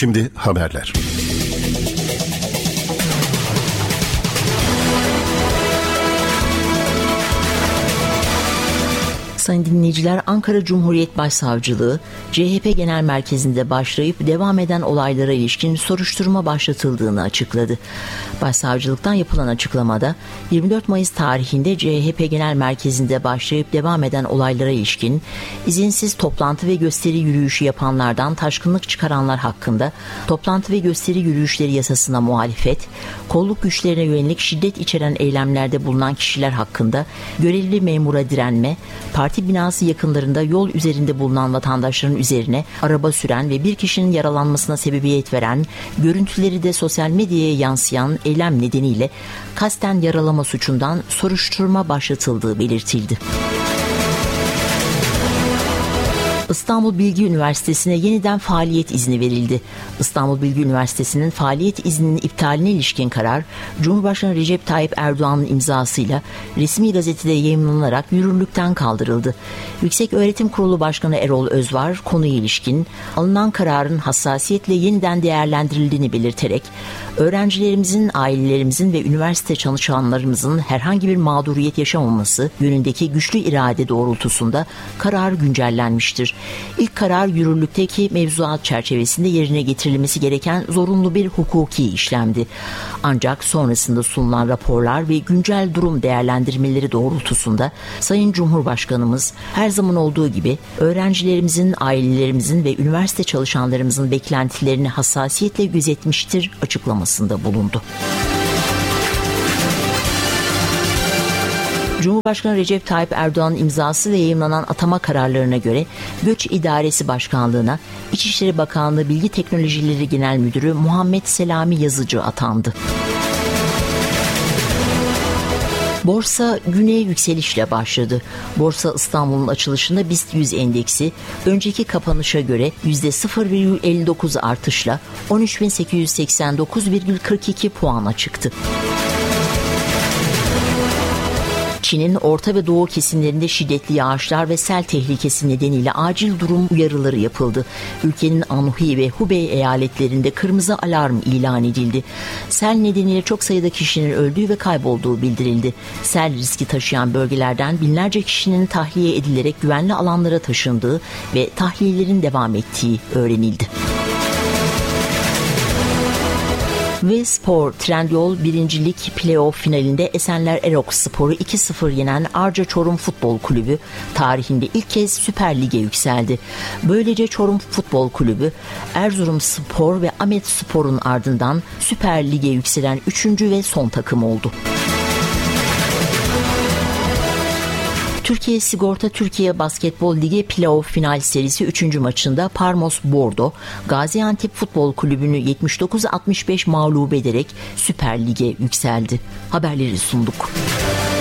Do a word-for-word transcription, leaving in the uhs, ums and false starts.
Şimdi haberler. Sayın dinleyiciler, Ankara Cumhuriyet Başsavcılığı, C H P Genel Merkezi'nde başlayıp devam eden olaylara ilişkin soruşturma başlatıldığını açıkladı. Başsavcılıktan yapılan açıklamada, yirmi dört Mayıs tarihinde C H P Genel Merkezi'nde başlayıp devam eden olaylara ilişkin izinsiz toplantı ve gösteri yürüyüşü yapanlardan taşkınlık çıkaranlar hakkında toplantı ve gösteri yürüyüşleri yasasına muhalefet, kolluk güçlerine yönelik şiddet içeren eylemlerde bulunan kişiler hakkında görevli memura direnme, parti binası yakınlarında yol üzerinde bulunan vatandaşların üzerine araba süren ve bir kişinin yaralanmasına sebebiyet veren, görüntüleri de sosyal medyaya yansıyan eylem nedeniyle kasten yaralama suçundan soruşturma başlatıldığı belirtildi. İstanbul Bilgi Üniversitesi'ne yeniden faaliyet izni verildi. İstanbul Bilgi Üniversitesi'nin faaliyet izninin iptaline ilişkin karar, Cumhurbaşkanı Recep Tayyip Erdoğan'ın imzasıyla resmi gazetede yayımlanarak yürürlükten kaldırıldı. Yükseköğretim Kurulu Başkanı Erol Özvar konuya ilişkin alınan kararın hassasiyetle yeniden değerlendirildiğini belirterek, öğrencilerimizin, ailelerimizin ve üniversite çalışanlarımızın herhangi bir mağduriyet yaşamaması yönündeki güçlü irade doğrultusunda karar güncellenmiştir. İlk karar yürürlükteki mevzuat çerçevesinde yerine getirilmesi gereken zorunlu bir hukuki işlemdi. Ancak sonrasında sunulan raporlar ve güncel durum değerlendirmeleri doğrultusunda Sayın Cumhurbaşkanımız her zaman olduğu gibi öğrencilerimizin, ailelerimizin ve üniversite çalışanlarımızın beklentilerini hassasiyetle gözetmiştir açıklamasında bulundu. Cumhurbaşkanı Recep Tayyip Erdoğan'ın imzası ve yayımlanan atama kararlarına göre Göç İdaresi Başkanlığı'na İçişleri Bakanlığı Bilgi Teknolojileri Genel Müdürü Muhammed Selami Yazıcı atandı. Borsa güne yükselişle başladı. Borsa İstanbul'un açılışında BIST yüz endeksi önceki kapanışa göre yüzde sıfır virgül elli dokuz artışla on üç bin sekiz yüz seksen dokuz virgül kırk iki puana çıktı. Çin'in orta ve doğu kesimlerinde şiddetli yağışlar ve sel tehlikesi nedeniyle acil durum uyarıları yapıldı. Ülkenin Anhui ve Hubei eyaletlerinde kırmızı alarm ilan edildi. Sel nedeniyle çok sayıda kişinin öldüğü ve kaybolduğu bildirildi. Sel riski taşıyan bölgelerden binlerce kişinin tahliye edilerek güvenli alanlara taşındığı ve tahliyelerin devam ettiği öğrenildi. Ve spor, Trendyol birincilik playoff finalinde Esenler Erokspor'u iki sıfır yenen Arca Çorum Futbol Kulübü tarihinde ilk kez Süper Lig'e yükseldi. Böylece Çorum Futbol Kulübü Erzurumspor ve Ahmetspor'un ardından Süper Lig'e yükselen üçüncü ve son takım oldu. Türkiye Sigorta Türkiye Basketbol Ligi Playoff Final serisi üçüncü maçında Parmos Bordo, Gaziantep Futbol Kulübü'nü yetmiş dokuz altmış beş mağlup ederek Süper Lig'e yükseldi. Haberleri sunduk.